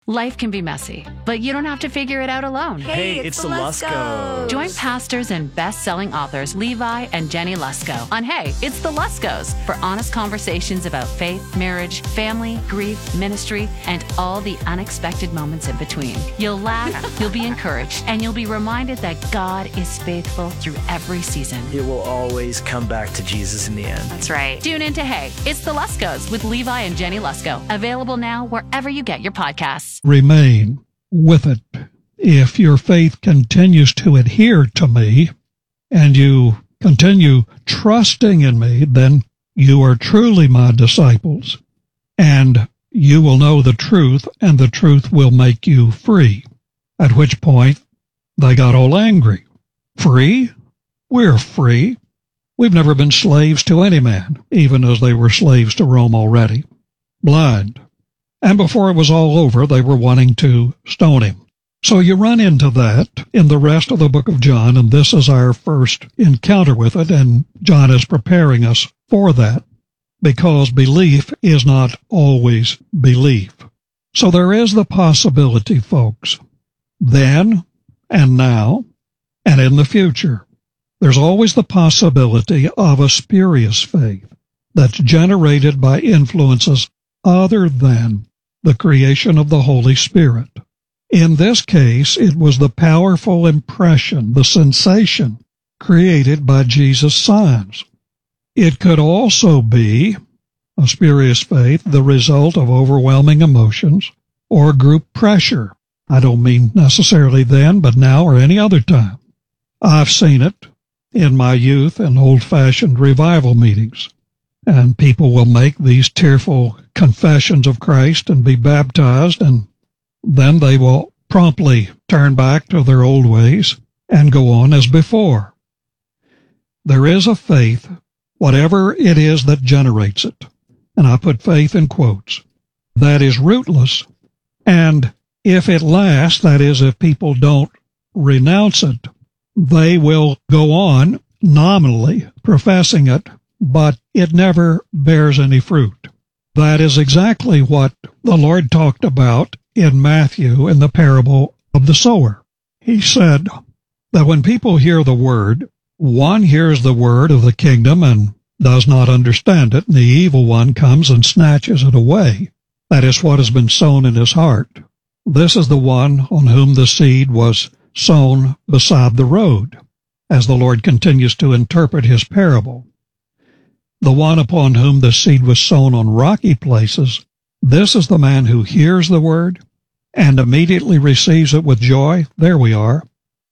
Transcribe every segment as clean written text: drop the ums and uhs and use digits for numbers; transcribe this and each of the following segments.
Life can be messy, but you don't have to figure it out alone. Hey, it's the Luskos. Join pastors and best-selling authors Levi and Jenny Lusko on Hey, It's the Luskos for honest conversations about faith, marriage, family, grief, ministry, and all the unexpected moments in between. You'll laugh, you'll be encouraged, and you'll be reminded that God is faithful through every season. It will always come back to Jesus in the end. That's right. Tune in to Hey, It's the Luskos with Levi and Jenny Lusko. Available now wherever you get your podcasts. Remain with it. If your faith continues to adhere to me and you continue trusting in me, then you are truly my disciples, and you will know the truth, and the truth will make you free. At which point they got all angry. Free? We're free. We've never been slaves to any man, even as they were slaves to Rome already. Blind. And before it was all over, they were wanting to stone him. So you run into that in the rest of the book of John, and this is our first encounter with it, and John is preparing us for that, because belief is not always belief. So there is the possibility, folks, then and now and in the future, there's always the possibility of a spurious faith that's generated by influences other than the creation of the Holy Spirit. In this case, it was the powerful impression, the sensation created by Jesus' signs. It could also be a spurious faith, the result of overwhelming emotions or group pressure. I don't mean necessarily then, but now or any other time. I've seen it in my youth in old-fashioned revival meetings. And people will make these tearful confessions of Christ and be baptized, and then they will promptly turn back to their old ways and go on as before. There is a faith, whatever it is that generates it, and I put faith in quotes, that is rootless, and if it lasts, that is, if people don't renounce it, they will go on nominally professing it, but it never bears any fruit. That is exactly what the Lord talked about in Matthew in the parable of the sower. He said that when people hear the word, one hears the word of the kingdom and does not understand it, and the evil one comes and snatches it away. That is what has been sown in his heart. This is the one on whom the seed was sown beside the road, as the Lord continues to interpret his parable. The one upon whom the seed was sown on rocky places, this is the man who hears the word and immediately receives it with joy. There we are.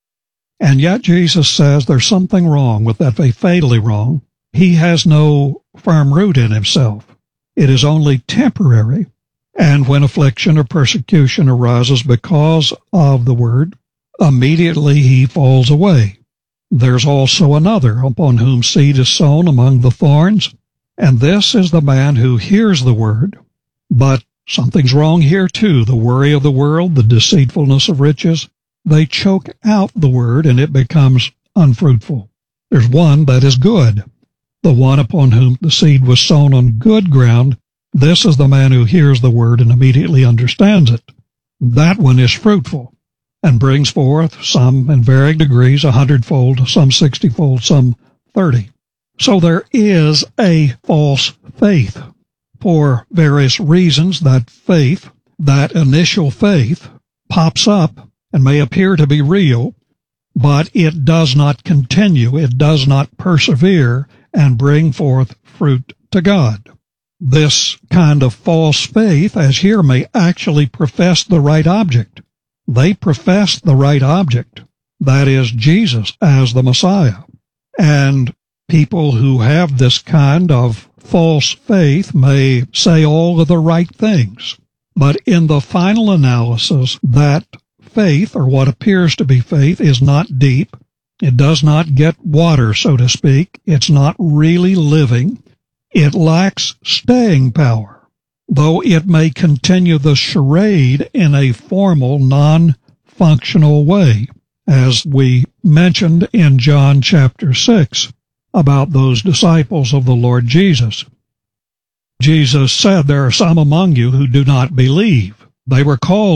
And yet Jesus says there's something wrong with that faith, fatally wrong. He has no firm root in himself. It is only temporary. And when affliction or persecution arises because of the word, immediately he falls away. There's also another upon whom seed is sown among the thorns, and this is the man who hears the word, but something's wrong here too. The worry of the world, the deceitfulness of riches, they choke out the word and it becomes unfruitful. There's one that is good, the one upon whom the seed was sown on good ground. This is the man who hears the word and immediately understands it. That one is fruitful and brings forth, some in varying degrees, 100-fold, some 60-fold, some 30. So there is a false faith. For various reasons, that faith, that initial faith, pops up and may appear to be real, but it does not continue, it does not persevere and bring forth fruit to God. This kind of false faith, as here, may actually profess the right object. They profess the right object, that is Jesus as the Messiah. And people who have this kind of false faith may say all of the right things. But in the final analysis, that faith, or what appears to be faith, is not deep. It does not get water, so to speak. It's not really living. It lacks staying power, though it may continue the charade in a formal, non-functional way, as we mentioned in John chapter 6 about those disciples of the Lord Jesus. Jesus said, "There are some among you who do not believe." They were called